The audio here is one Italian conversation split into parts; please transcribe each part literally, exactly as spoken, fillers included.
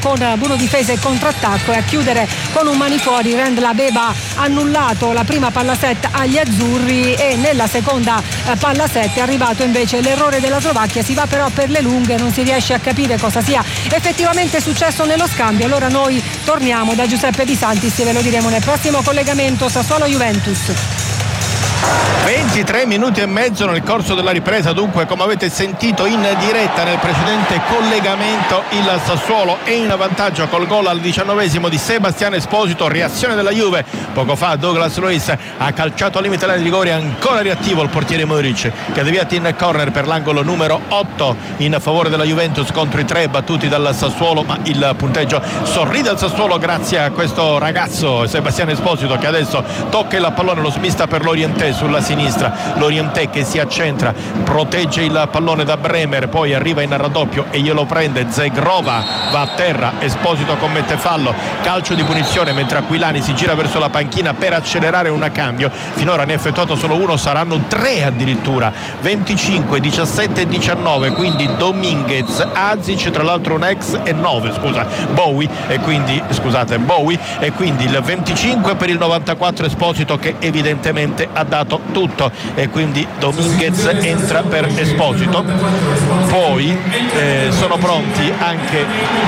con buono difesa e contrattacco, e a chiudere con un mani fuori Rendl aveva annullato la prima palla set agli azzurri, e nella seconda eh, palla set è arrivato invece l'errore della Slovacchia. Si va però per le lunghe, non si riesce a capire cosa sia effettivamente successo nello scambio. Allora noi torniamo da Giuseppe Di Santis e ve lo diremo nel prossimo collegamento Sassuolo-Juventus. ventitré minuti e mezzo nel corso della ripresa, dunque come avete sentito in diretta nel precedente collegamento il Sassuolo è in vantaggio col gol al diciannovesimo di Sebastiano Esposito. Reazione della Juve, poco fa Douglas Luiz ha calciato al limite dell'area di rigore, ancora reattivo il portiere Muric che ha deviato in corner per l'angolo numero otto in favore della Juventus contro i tre battuti dal Sassuolo, ma il punteggio sorride al Sassuolo grazie a questo ragazzo Sebastiano Esposito che adesso tocca il pallone, lo smista per l'Orientè sulla sinistra, l'Orientè che si accentra, protegge il pallone da Bremer, poi arriva in raddoppio e glielo prende Zegrova, va a terra, Esposito commette fallo, calcio di punizione mentre Aquilani si gira verso la panchina per accelerare un cambio. Finora ne ha effettuato solo uno, saranno tre addirittura. Venticinque, diciassette e diciannove, quindi Dominguez, Azic, tra l'altro un ex, e nove scusa Bowie, e quindi scusate Bowie e quindi il venticinque per il novantaquattro Esposito che evidentemente ha dato tutto, e quindi Dominguez entra per Esposito. Poi eh, sono pronti anche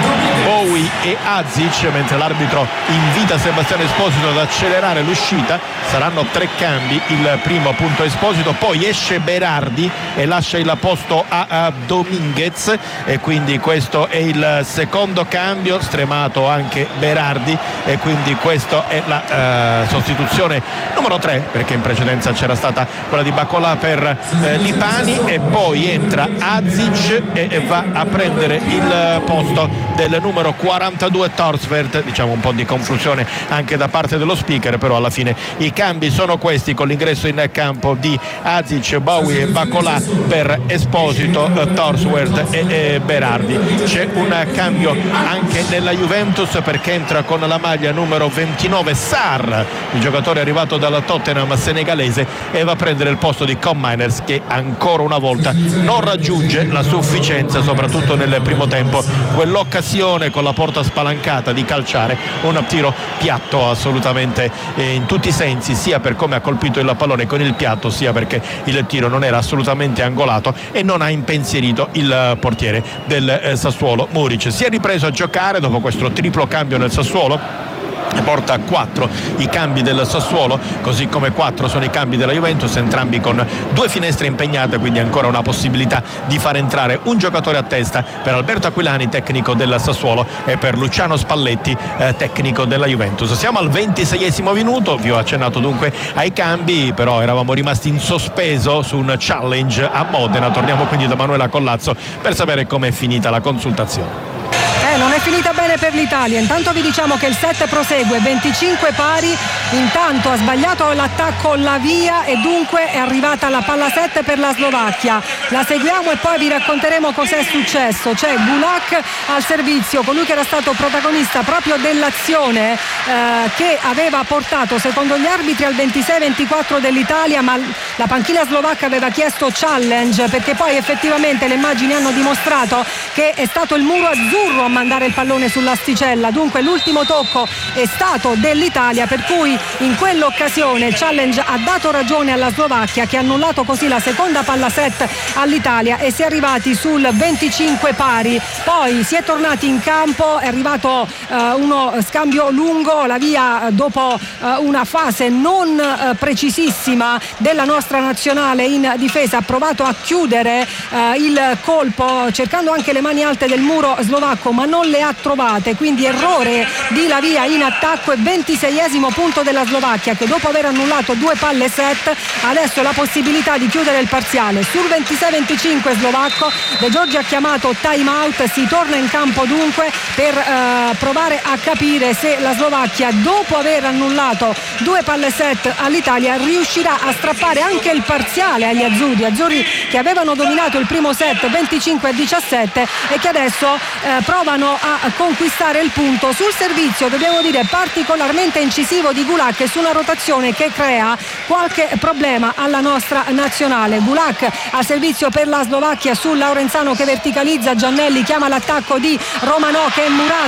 Bowie e Azic, mentre l'arbitro invita Sebastiano Esposito ad accelerare l'uscita. Saranno tre cambi, il primo appunto Esposito, poi esce Berardi e lascia il posto a, a Dominguez, e quindi questo è il secondo cambio, stremato anche Berardi, e quindi questa è la uh, sostituzione numero tre, perché in precedenza c'era stata quella di Bacola per eh, Lipani, e poi entra Azic e, e va a prendere il posto del numero quarantadue Torsvert. Diciamo un po' di confusione anche da parte dello speaker, però alla fine i cambi sono questi, con l'ingresso in campo di Azic, Bowie e Bacola per Esposito, eh, Torsvert e, e Berardi. C'è un cambio anche nella Juventus perché entra con la maglia numero ventinove Sarr, il giocatore arrivato dalla Tottenham senegalese, e va a prendere il posto di Com Miners, che ancora una volta non raggiunge la sufficienza, soprattutto nel primo tempo, quell'occasione con la porta spalancata di calciare un tiro piatto assolutamente eh, in tutti i sensi, sia per come ha colpito il pallone con il piatto, sia perché il tiro non era assolutamente angolato e non ha impensierito il portiere del eh, Sassuolo Muric. Si è ripreso a giocare dopo questo triplo cambio nel Sassuolo, porta a quattro i cambi del Sassuolo, così come quattro sono i cambi della Juventus, entrambi con due finestre impegnate, quindi ancora una possibilità di far entrare un giocatore a testa per Alberto Aquilani, tecnico del Sassuolo, e per Luciano Spalletti, eh, tecnico della Juventus. Siamo al ventiseiesimo minuto, vi ho accennato dunque ai cambi, però eravamo rimasti in sospeso su un challenge a Modena. Torniamo quindi da Manuela Collazzo per sapere com'è finita la consultazione. Eh, non è finita bene per l'Italia. Intanto vi diciamo che il set prosegue, venticinque pari. Intanto ha sbagliato l'attacco Lavia e dunque è arrivata la palla set per la Slovacchia. La seguiamo e poi vi racconteremo cos'è successo. C'è Gulak al servizio, colui che era stato protagonista proprio dell'azione eh, che aveva portato secondo gli arbitri al ventisei ventiquattro dell'Italia, ma la panchina slovacca aveva chiesto challenge, perché poi effettivamente le immagini hanno dimostrato che è stato il muro azzurro a mandare il pallone sull'asticella. Dunque l'ultimo tocco è stato dell'Italia, per cui in quell'occasione il challenge ha dato ragione alla Slovacchia, che ha annullato così la seconda palla set all'Italia, e si è arrivati sul venticinque pari. Poi si è tornati in campo, è arrivato uh, uno scambio lungo, la via dopo uh, una fase non uh, precisissima della nostra nazionale in difesa ha provato a chiudere uh, il colpo cercando anche le mani alte del muro slovacco, ma non le ha trovate, quindi errore di Lavia in attacco, e ventiseiesimo punto della Slovacchia, che dopo aver annullato due palle set adesso ha la possibilità di chiudere il parziale. Sul ventisei venticinque slovacco De Giorgi ha chiamato time out, si torna in campo dunque per eh, provare a capire se la Slovacchia, dopo aver annullato due palle set all'Italia, riuscirà a strappare anche il parziale agli azzurri, azzurri che avevano dominato il primo set venticinque a diciassette e che adesso eh, provano a conquistare il punto. Sul servizio dobbiamo dire particolarmente incisivo di Gulak su una rotazione che crea qualche problema alla nostra nazionale. Gulak al servizio per la Slovacchia sul Laurenzano che verticalizza, Giannelli chiama l'attacco di Romanò che è murato